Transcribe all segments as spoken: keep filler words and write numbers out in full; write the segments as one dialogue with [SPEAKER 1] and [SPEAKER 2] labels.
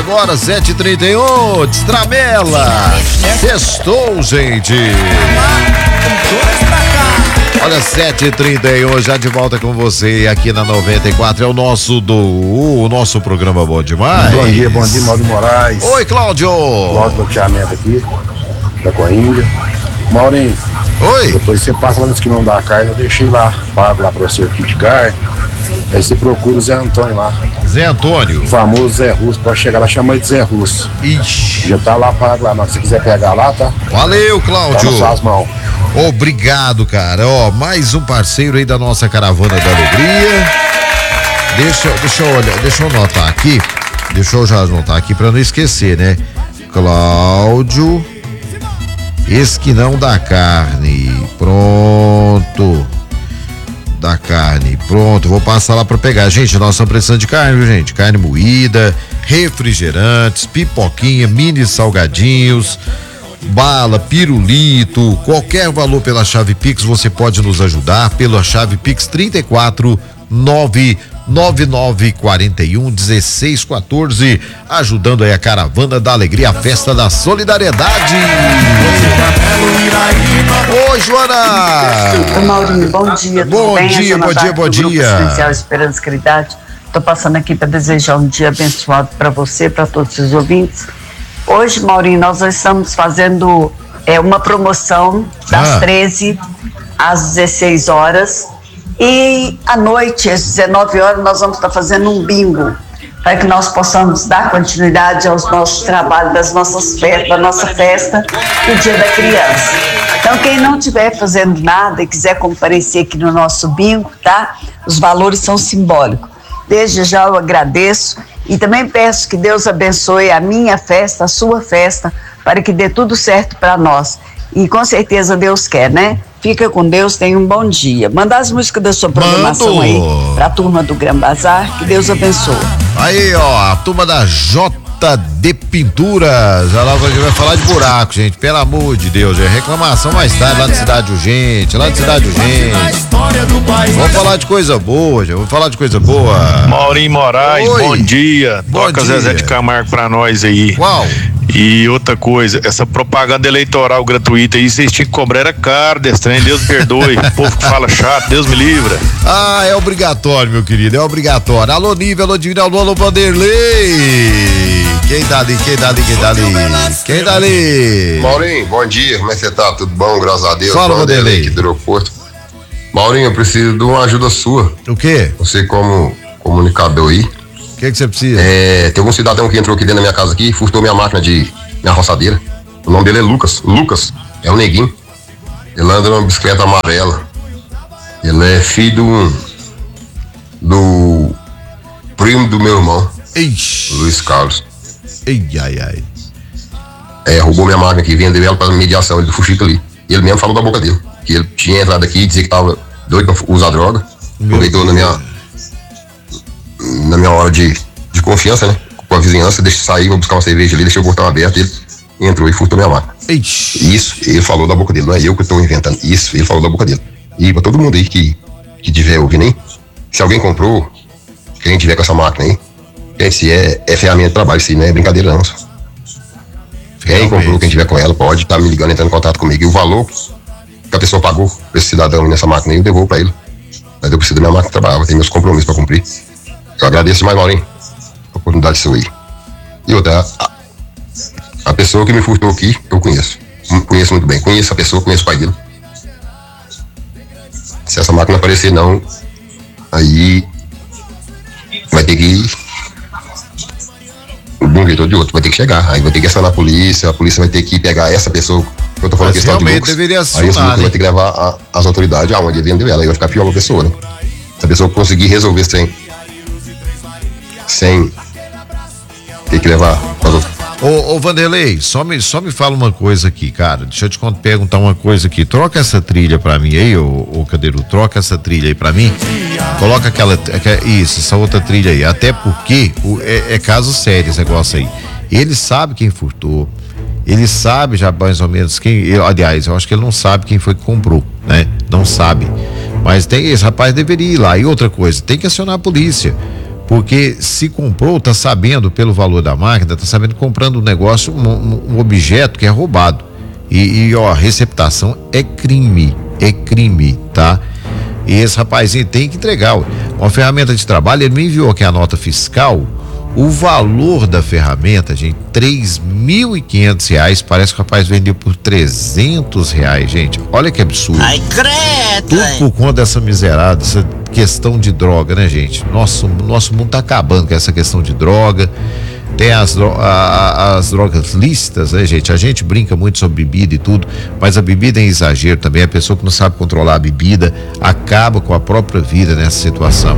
[SPEAKER 1] agora, sete e trinta e um, Destramela. Sextou, gente. Olha, sete e trinta e um, já de volta com você aqui na noventa e quatro. É o nosso do o nosso programa Bom Demais.
[SPEAKER 2] Bom dia, bom dia, Mauro Moraes.
[SPEAKER 1] Oi, Cláudio.
[SPEAKER 2] Cláudio loteamento aqui, da Coimbra. Maurinho.
[SPEAKER 1] Oi.
[SPEAKER 2] Depois você passa lá no esquimão da carne, eu deixei lá, pago lá pra você o kit de carne. Aí você procura o Zé Antônio lá.
[SPEAKER 1] Zé Antônio.
[SPEAKER 2] O famoso Zé Russo, pode chegar lá, chama ele de Zé Russo.
[SPEAKER 1] Ixi.
[SPEAKER 2] Já tá lá, pago lá, mas se você quiser pegar lá, tá?
[SPEAKER 1] Valeu, Cláudio.
[SPEAKER 2] Tá nas suas mãos.
[SPEAKER 1] Obrigado, cara. Ó, mais um parceiro aí da nossa Caravana da Alegria. Deixa, deixa eu olhar, deixa eu anotar aqui. Deixa eu já anotar aqui pra não esquecer, né? Cláudio Esquinão da Carne. Pronto. Da carne. Pronto, vou passar lá pra pegar. Gente, nós estamos precisando de carne, viu, gente? Carne moída, refrigerantes, pipoquinha, mini salgadinhos, bala, pirulito, qualquer valor pela chave Pix, você pode nos ajudar pela chave Pix trinta e quatro, nove nove nove quatro um, um seis um quatro, ajudando aí a Caravana da Alegria, a festa da solidariedade. Oi, Joana.
[SPEAKER 3] Oi, Maurinho, bom dia.
[SPEAKER 1] Bom
[SPEAKER 3] bem?
[SPEAKER 1] dia, bom dia, bom dia.
[SPEAKER 3] Especial Esperança e Caridade. Estou passando aqui para desejar um dia abençoado para você, para todos os ouvintes. Hoje, Maurinho, nós estamos fazendo é, uma promoção das
[SPEAKER 1] Ah.
[SPEAKER 3] treze às dezesseis horas. E à noite, às dezenove horas, nós vamos estar fazendo um bingo, para que nós possamos dar continuidade aos nossos trabalhos, das nossas festas, da nossa festa do Dia da Criança. Então, quem não estiver fazendo nada e quiser comparecer aqui no nosso bingo, tá? Os valores são simbólicos. Desde já eu agradeço e também peço que Deus abençoe a minha festa, a sua festa, para que dê tudo certo para nós. E com certeza Deus quer, né? Fica com Deus, tenha um bom dia. Manda as músicas da sua programação
[SPEAKER 1] Mando.
[SPEAKER 3] aí pra turma do Gran Bazar, que Deus abençoe.
[SPEAKER 1] Aí, ó, a turma da J D Pinturas. Ela vai, vai falar de buraco, gente. Pelo amor de Deus, é reclamação mais tarde lá na Cidade Urgente, lá na Cidade Urgente. Vamos falar de coisa boa, já. Vamos falar de coisa boa.
[SPEAKER 4] Maurinho Moraes,
[SPEAKER 1] Oi.
[SPEAKER 4] bom dia.
[SPEAKER 1] Bom
[SPEAKER 4] Toca
[SPEAKER 1] dia.
[SPEAKER 4] Zezé de Camargo pra nós aí.
[SPEAKER 1] Qual?
[SPEAKER 4] E outra coisa, essa propaganda eleitoral gratuita aí, vocês tinham que cobrar, era caro desse trem, Deus me perdoe. O povo que fala chato, Deus me livra.
[SPEAKER 1] Ah, é obrigatório, meu querido, é obrigatório. Alô, Nível, alô, Divino, alô, alô, Vanderlei. Quem tá ali, quem tá ali, quem tá ali? Quem tá ali?
[SPEAKER 5] Maurinho, bom dia, como é que você tá? Tudo bom, graças a Deus.
[SPEAKER 1] Fala, Vanderlei.
[SPEAKER 5] Aqui do aeroporto. Maurinho, eu preciso de uma ajuda sua.
[SPEAKER 1] O quê?
[SPEAKER 5] Você como comunicador aí.
[SPEAKER 1] O que que você precisa?
[SPEAKER 5] É, tem algum cidadão que entrou aqui dentro da minha casa aqui e furtou minha máquina de minha roçadeira. O nome dele é Lucas. Lucas, é um neguinho. Ele anda numa bicicleta amarela. Ele é filho do, do primo do meu irmão,
[SPEAKER 1] Ixi.
[SPEAKER 5] Luiz Carlos.
[SPEAKER 1] Ei, ai, ai.
[SPEAKER 5] É, roubou minha máquina aqui, vendeu ela para mediação, ele do Fuxico ali. E ele mesmo falou da boca dele, que ele tinha entrado aqui e dizia que tava doido pra usar droga.
[SPEAKER 1] Meu
[SPEAKER 5] Aproveitou na minha, na minha hora de, de confiança, né? Com a vizinhança, deixa sair, vou buscar uma cerveja ali, deixei o portão aberto, ele entrou e furtou minha máquina.
[SPEAKER 1] Ixi.
[SPEAKER 5] Isso, ele falou da boca dele, não é eu que estou inventando. Isso, ele falou da boca dele. E pra todo mundo aí que, que tiver ouvindo aí, se alguém comprou, quem tiver com essa máquina aí, esse é, é ferramenta de trabalho, isso não é brincadeira não. Quem
[SPEAKER 1] Realmente.
[SPEAKER 5] comprou, quem tiver com ela, pode estar tá me ligando, entrando em contato comigo. E o valor que a pessoa pagou pra esse cidadão nessa máquina aí, eu devolvo pra ele. Mas eu preciso da minha máquina de trabalho, eu tenho meus compromissos pra cumprir. Eu agradeço demais, Maurinho, a oportunidade sua aí. E outra, a, a pessoa que me furtou aqui, eu conheço. Conheço muito bem, conheço a pessoa, conheço o pai dele. Se essa máquina aparecer não, aí vai ter que de um jeito ou de outro, vai ter que chegar, aí vai ter que acionar a polícia, a polícia vai ter que pegar essa pessoa que eu tô falando,
[SPEAKER 1] Mas
[SPEAKER 5] questão de
[SPEAKER 1] realmente
[SPEAKER 5] Lucas,
[SPEAKER 1] deveria
[SPEAKER 5] aí esse
[SPEAKER 1] acionar,
[SPEAKER 5] Lucas
[SPEAKER 1] né?
[SPEAKER 5] vai ter que levar a, as autoridades aonde ele vendeu ela, aí vai ficar pior pra pessoa, né? Se a pessoa conseguir resolver sem sem ter que levar as autoridades.
[SPEAKER 1] Ô, ô Vanderlei, só me, só me fala uma coisa aqui, cara. Deixa eu te cont- perguntar uma coisa aqui. Troca essa trilha pra mim aí, ô, ô Cadeiru. Troca essa trilha aí pra mim. Coloca aquela. aquela- Isso, essa outra trilha aí. Até porque o- é, é caso sério esse negócio aí. Ele sabe quem furtou. Ele sabe já mais ou menos quem. eu- aliás, eu acho que ele não sabe quem foi que comprou, né? Não sabe. Mas tem, esse rapaz deveria ir lá. E outra coisa, tem que acionar a polícia. Porque se comprou, tá sabendo pelo valor da máquina, tá sabendo comprando um negócio, um, um objeto que é roubado. E, e ó, a receptação é crime, é crime, tá? E esse rapazinho tem que entregar uma ferramenta de trabalho. Ele me enviou aqui a nota fiscal. O valor da ferramenta, gente, três mil e quinhentos reais. Parece que o rapaz vendeu por trezentos reais, gente. Olha que absurdo. Ai, credo! Tudo por conta dessa miserável, dessa questão de droga, né, gente? Nosso, nosso mundo tá acabando com essa questão de droga. Tem as, a, as drogas lícitas, né, gente? A gente brinca muito sobre bebida e tudo, mas a bebida é exagero também. A pessoa que não sabe controlar a bebida acaba com a própria vida nessa situação,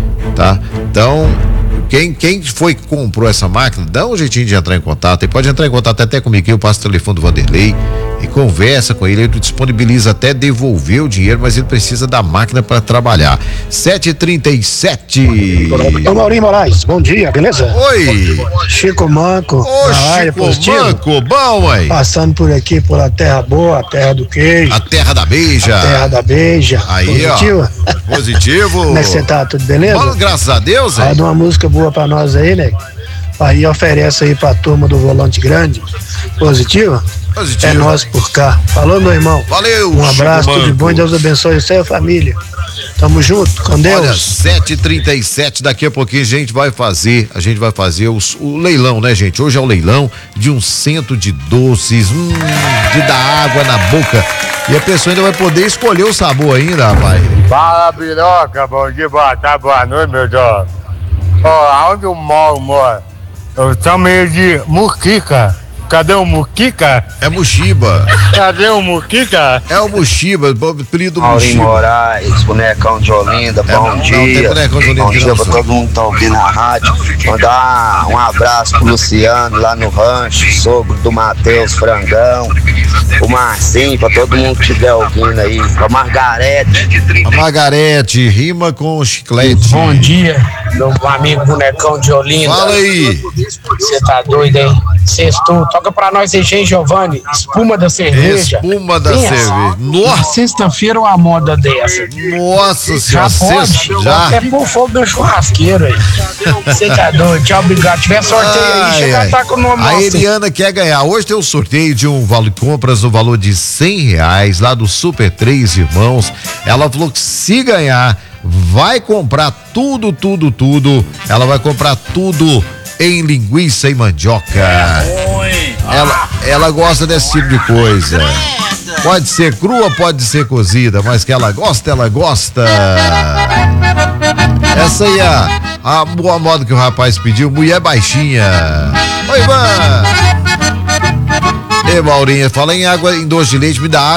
[SPEAKER 1] tá? Então, Quem, quem foi que comprou essa máquina, dá um jeitinho de entrar em contato. E pode entrar em contato até comigo, eu passo o telefone do Vanderlei e conversa com ele. Ele disponibiliza até devolver o dinheiro, mas ele precisa da máquina para trabalhar. sete e trinta e sete.
[SPEAKER 6] Ô Maurinho Moraes, bom dia, beleza?
[SPEAKER 1] Oi.
[SPEAKER 6] Chico Manco.
[SPEAKER 1] Ô Chico Manco, bom, mãe.
[SPEAKER 6] Passando por aqui, pela terra boa, a terra do queijo.
[SPEAKER 1] A terra da beija.
[SPEAKER 6] A terra da beija.
[SPEAKER 1] Aí,
[SPEAKER 6] positivo?
[SPEAKER 1] Ó. Positivo.
[SPEAKER 6] Como é que você tá? Tudo beleza?
[SPEAKER 1] Bom, graças a Deus, hein?
[SPEAKER 6] Fala uma música boa pra nós aí, né? Aí oferece aí pra turma do Volante Grande. Positivo?
[SPEAKER 1] Positivo.
[SPEAKER 6] É nós por cá. Falou, meu irmão.
[SPEAKER 1] Valeu.
[SPEAKER 6] Um abraço,
[SPEAKER 1] Chico
[SPEAKER 6] tudo de
[SPEAKER 1] Manco.
[SPEAKER 6] bom e Deus abençoe você e a família. Tamo junto, com Deus.
[SPEAKER 1] Olha, sete e trinta e sete, daqui a pouquinho a gente vai fazer, a gente vai fazer os, o leilão, né, gente? Hoje é o leilão de um centro de doces, hum, de dar água na boca. E a pessoa ainda vai poder escolher o sabor ainda, rapaz.
[SPEAKER 7] Fala, Biroca, bom dia, boa tarde, boa noite, meu Deus. Ó, aonde eu moro, moro? Eu chamo ele de Muquica. Cadê o Muquica?
[SPEAKER 1] É Muxiba.
[SPEAKER 7] Cadê o Muquica?
[SPEAKER 1] É o Muxiba, o apelido
[SPEAKER 8] Maurinho
[SPEAKER 1] Muxiba.
[SPEAKER 8] Moraes, bonecão de Olinda,
[SPEAKER 1] É,
[SPEAKER 8] bom
[SPEAKER 1] não,
[SPEAKER 8] dia.
[SPEAKER 1] não tem bonecão de Olinda,
[SPEAKER 8] bom dia
[SPEAKER 1] não,
[SPEAKER 8] pra
[SPEAKER 1] só.
[SPEAKER 8] todo mundo que tá ouvindo a rádio. Mandar um abraço pro Luciano lá no rancho, sogro do Matheus Frangão. O Marcinho, pra todo mundo que estiver ouvindo aí. Pra Margarete.
[SPEAKER 1] A Margarete, rima com chiclete.
[SPEAKER 9] Bom dia, meu amigo bonecão de Olinda.
[SPEAKER 1] Fala aí.
[SPEAKER 9] Você tá doido, hein? Sextou, toca pra nós aí, gente, Giovanni. Espuma da cerveja.
[SPEAKER 1] Espuma da
[SPEAKER 9] Pensa.
[SPEAKER 1] cerveja. Nossa.
[SPEAKER 9] Sexta-feira uma moda dessa.
[SPEAKER 1] Nossa
[SPEAKER 9] Já
[SPEAKER 1] senhora.
[SPEAKER 9] pode?
[SPEAKER 1] Sexta- já.
[SPEAKER 9] Até pôr fogo no churrasqueiro aí. Você tá doido? Tchau, obrigado. Tiver sorteio aí,
[SPEAKER 1] Ai,
[SPEAKER 9] chega
[SPEAKER 1] ai.
[SPEAKER 9] tá com o nome
[SPEAKER 1] A
[SPEAKER 9] nosso.
[SPEAKER 1] Eliana quer ganhar. Hoje tem um sorteio de um vale compras no valor de cem reais lá do Super Três Irmãos. Ela falou que se ganhar, vai comprar tudo, tudo, tudo. Ela vai comprar tudo em linguiça e mandioca. Ela, ela gosta desse tipo de coisa. Pode ser crua, pode ser cozida, mas que ela gosta, ela gosta. Essa aí é a, a boa moda que o rapaz pediu, mulher baixinha. Oi, Ivan. Ei, Maurinha, fala em água, em doce de leite, me dá água.